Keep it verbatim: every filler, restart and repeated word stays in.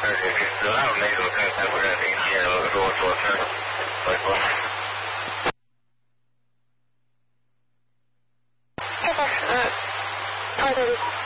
二十十号那个看看不认零线，如果左侧回过。 这个是，放这里。